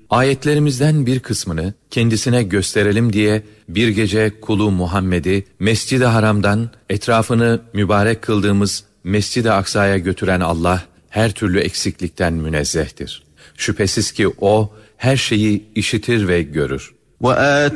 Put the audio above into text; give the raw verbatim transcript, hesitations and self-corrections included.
Ayetlerimizden bir kısmını kendisine gösterelim diye bir gece kulu Muhammed'i Mescid-i Haram'dan etrafını mübarek kıldığımız Mescid-i Aksa'ya götüren Allah her türlü eksiklikten münezzehtir. Şüphesiz ki O her şeyi işitir ve görür. وَآتَ